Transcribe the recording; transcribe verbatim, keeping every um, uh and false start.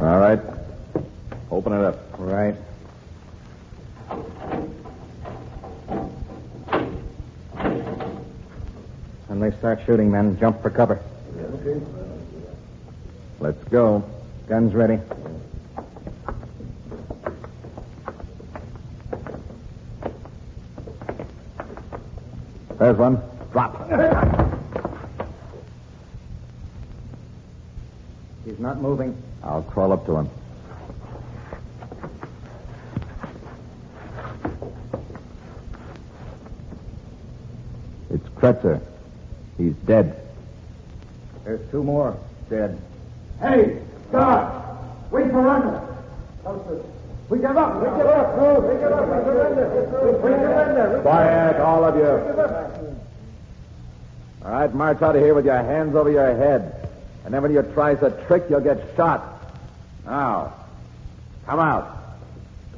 All right. Open it up. Right. When they start shooting, men, jump for cover. Let's go. Guns ready. There's one. Drop. He's not moving. I'll crawl up to him. It's Kretzer. He's dead. There's two more dead. Hey, stop! Wait for us. We give up. We give up. No, we give up. We surrender. We surrender. Quiet, all of you. All right, march out of here with your hands over your head. And then when you tries a trick, you'll get shot. Now, come out.